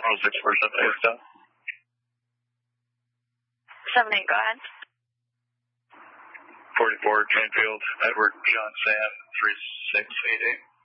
647 78, go ahead. 44 Canfield, Edward John Sam 3688.